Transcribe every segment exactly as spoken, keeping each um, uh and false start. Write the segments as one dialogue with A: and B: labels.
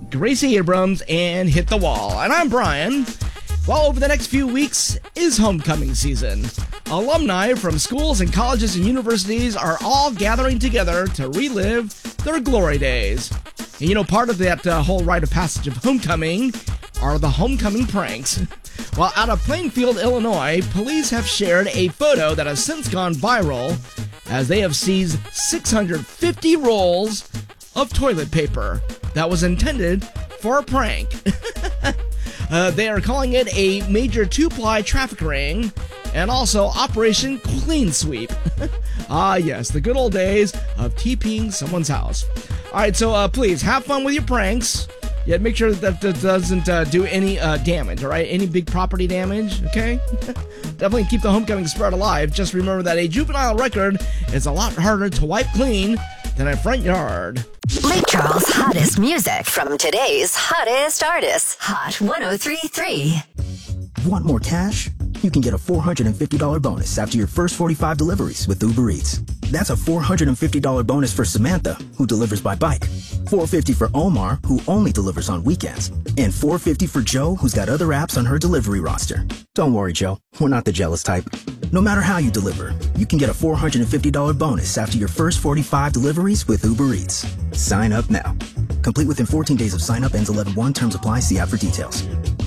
A: Gracie Abrams and Hit the Wall. And I'm Brian. Well, over the next few weeks is homecoming season. Alumni from schools and colleges and universities are all gathering together to relive their glory days. And you know, part of that uh, whole rite of passage of homecoming are the homecoming pranks. Well, out of Plainfield, Illinois, police have shared a photo that has since gone viral as they have seized six hundred fifty rolls of toilet paper that was intended for a prank. uh, they are calling it a major two-ply traffic ring and also Operation Clean Sweep. Ah, yes, the good old days of TPing someone's house. All right, so uh, please have fun with your pranks. Yet make sure that that doesn't uh, do any uh, damage, all right? Any big property damage, okay? Definitely keep the homecoming spirit alive. Just remember that a juvenile record is a lot harder to wipe clean than a front yard.
B: Lake Charles' hottest music from today's hottest artists. Hot one oh three point three.
C: Want more cash? You can get a four hundred fifty dollars bonus after your first forty-five deliveries with Uber Eats. That's a four hundred fifty dollars bonus for Samantha, who delivers by bike, four hundred fifty dollars for Omar, who only delivers on weekends, and four hundred fifty dollars for Joe, who's got other apps on her delivery roster. Don't worry, Joe. We're not the jealous type. No matter how you deliver, you can get a four hundred fifty dollars bonus after your first forty-five deliveries with Uber Eats. Sign up now. Complete within fourteen days of sign up, ends eleven one. Terms apply. See app for details.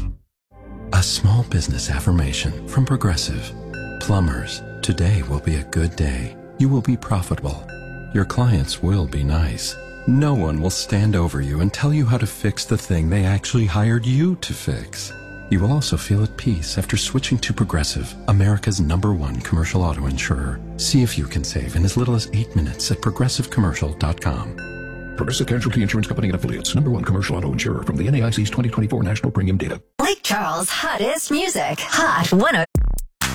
D: A small business affirmation from Progressive. Plumbers, today will be a good day. You will be profitable. Your clients will be nice. No one will stand over you and tell you how to fix the thing they actually hired you to fix. You will also feel at peace after switching to Progressive, America's number one commercial auto insurer. See if you can save in as little as eight minutes at progressive commercial dot com.
E: Progressive Casualty Insurance Company and Affiliates, number one commercial auto insurer from the N A I C's twenty twenty-four National Premium Data.
B: Lake Charles' hottest music. Hot one oh